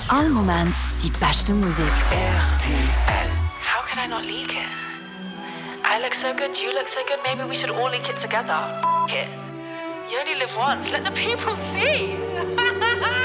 All Moment die beste Musik. RTL. How could I not leak it? I look so good, you look so good, maybe we should all leak it together. F*** it. You only live once, let the people see.